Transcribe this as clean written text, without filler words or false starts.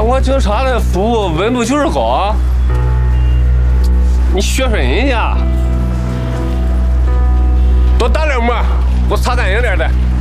我警察的服务温度就是高啊！你学说人家，多大点馍，给我擦干净点的。